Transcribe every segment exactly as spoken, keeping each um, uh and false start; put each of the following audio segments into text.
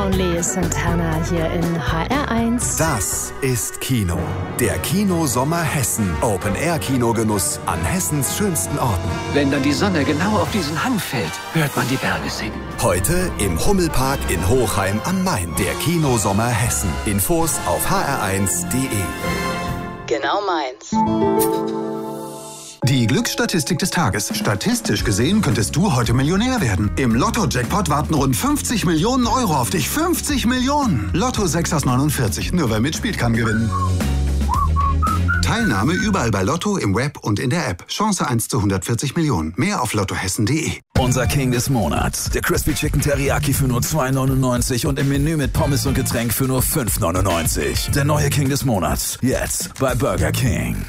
Only, Santana hier in H R eins. Das ist Kino. Der Kino-Sommer Hessen. Open-Air-Kinogenuss an Hessens schönsten Orten. Wenn dann die Sonne genau auf diesen Hang fällt, hört man die Berge singen. Heute im Hummelpark in Hochheim am Main. Der Kino-Sommer Hessen. Infos auf h r eins punkt d e. Genau meins. Die Glücksstatistik des Tages. Statistisch gesehen könntest du heute Millionär werden. Im Lotto-Jackpot warten rund fünfzig Millionen Euro auf dich. fünfzig Millionen! Lotto sechs aus neunundvierzig. Nur wer mitspielt, kann gewinnen. Teilnahme überall bei Lotto, im Web und in der App. Chance eins zu hundertvierzig Millionen. Mehr auf lottohessen punkt d e. Unser King des Monats. Der Crispy Chicken Teriyaki für nur zwei neunundneunzig und im Menü mit Pommes und Getränk für nur fünf neunundneunzig. Der neue King des Monats. Jetzt bei Burger King.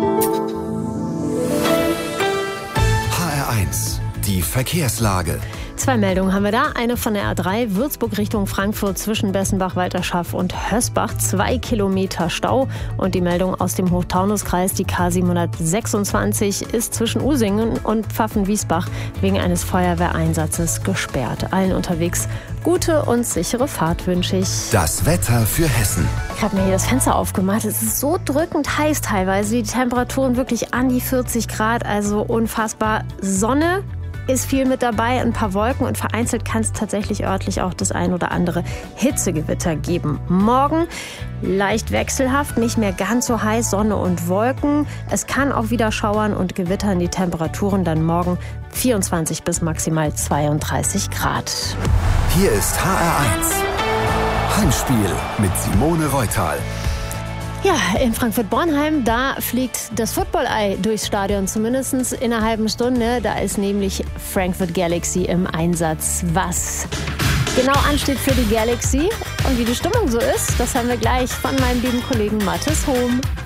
Die Verkehrslage. Zwei Meldungen haben wir da. Eine von der A drei, Würzburg Richtung Frankfurt zwischen Bessenbach, Walterschaff und Hösbach. Zwei Kilometer Stau. Und die Meldung aus dem Hochtaunuskreis, die K siebenhundertsechsundzwanzig, ist zwischen Usingen und Pfaffenwiesbach wegen eines Feuerwehreinsatzes gesperrt. Allen unterwegs gute und sichere Fahrt wünsche ich. Das Wetter für Hessen. Ich habe mir hier das Fenster aufgemacht. Es ist so drückend heiß teilweise. Die Temperaturen wirklich an die vierzig Grad, also unfassbar. Sonne ist viel mit dabei, ein paar Wolken und vereinzelt kann es tatsächlich örtlich auch das ein oder andere Hitzegewitter geben. Morgen leicht wechselhaft, nicht mehr ganz so heiß, Sonne und Wolken. Es kann auch wieder schauern und gewittern. Die Temperaturen dann morgen vierundzwanzig bis maximal zweiunddreißig Grad. Hier ist H R eins. Heimspiel mit Simone Reutal. Ja, in Frankfurt-Bornheim, da fliegt das Football-Ei durchs Stadion, zumindest in einer halben Stunde. Da ist nämlich Frankfurt Galaxy im Einsatz. Was genau ansteht für die Galaxy und wie die Stimmung so ist, das haben wir gleich von meinem lieben Kollegen Mathis Hohm.